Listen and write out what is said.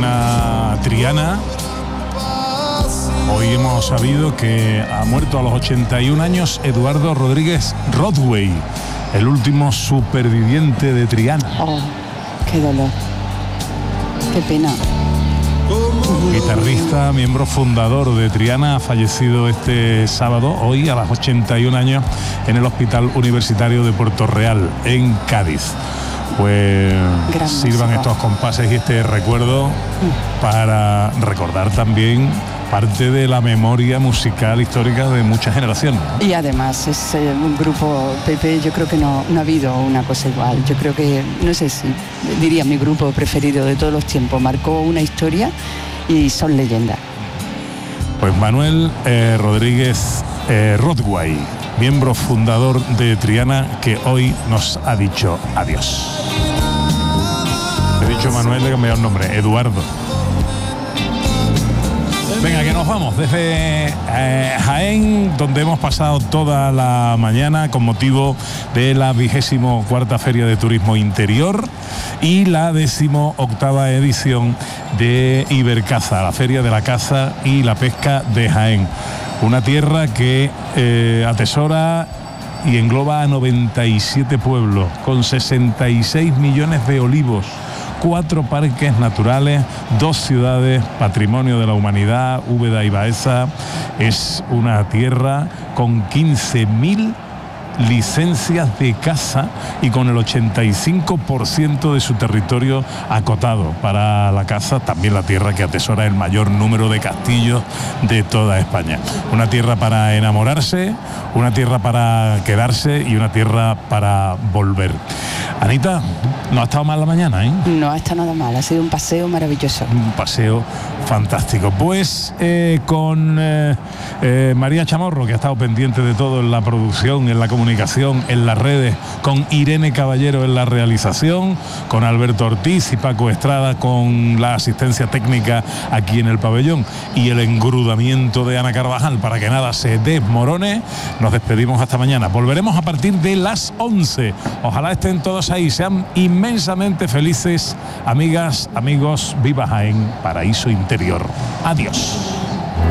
cadena Triana. Hoy hemos sabido que ha muerto a los 81 años Eduardo Rodríguez Rodway, el último superviviente de Triana. Oh, qué dolor. Qué pena. Guitarrista, miembro fundador de Triana, ha fallecido este sábado, hoy a los 81 años, en el Hospital Universitario de Puerto Real, en Cádiz. Pues gran sirvan músico. estos compases y este recuerdo para recordar también parte de la memoria musical histórica de muchas generaciones. Y además es un grupo, Pepe, yo creo que no ha habido una cosa igual. Yo creo que, no sé si diría mi grupo preferido de todos los tiempos, marcó una historia y son leyendas. Pues Manuel Rodríguez Rodway, miembro fundador de Triana, que hoy nos ha dicho adiós. He dicho Manuel, le he cambiado el nombre, Eduardo. Venga, que nos vamos desde Jaén, donde hemos pasado toda la mañana con motivo de la 24ª Feria de Turismo Interior y la 18ª edición de Ibercaza, la Feria de la Caza y la Pesca de Jaén. Una tierra que atesora y engloba a 97 pueblos, con 66 millones de olivos, 4 parques naturales, 2 ciudades, patrimonio de la humanidad, Úbeda y Baeza. Es una tierra con 15.000 licencias de caza y con el 85% de su territorio acotado para la caza. También la tierra que atesora el mayor número de castillos de toda España. Una tierra para enamorarse, una tierra para quedarse y una tierra para volver. Anita, no ha estado mal la mañana, ¿eh? No ha estado nada mal, ha sido un paseo maravilloso. Un paseo fantástico. Pues con María Chamorro, que ha estado pendiente de todo en la producción, en la comunicación, en las redes, con Irene Caballero en la realización, con Alberto Ortiz y Paco Estrada con la asistencia técnica aquí en el pabellón y el engrudamiento de Ana Carvajal para que nada se desmorone. Nos despedimos hasta mañana. Volveremos a partir de las 11. Ojalá estén todos ahí, sean inmensamente felices, amigas, amigos. Viva Jaén, paraíso interior. Adiós.